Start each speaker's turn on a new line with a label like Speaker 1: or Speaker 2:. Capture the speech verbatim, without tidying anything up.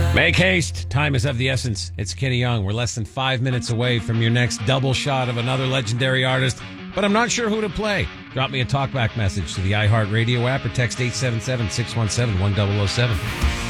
Speaker 1: Make haste. Time is of the essence. It's Kenny Young. We're less than five minutes away from your next double shot of another legendary artist, but I'm not sure who to play. Drop me a talkback message to the iHeartRadio app or text eight seven seven, six one seven, one zero zero seven.